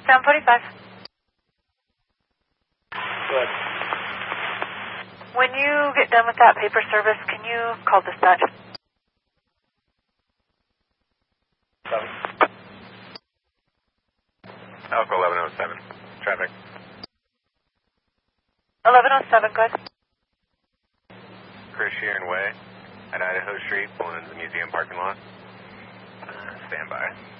745. Good. When you get done with that paper service, can you call dispatch? 7. Alpha 1107. Traffic. 1107, good. Chris Sheeran Way at Idaho Street, pulling into the museum parking lot. Stand by.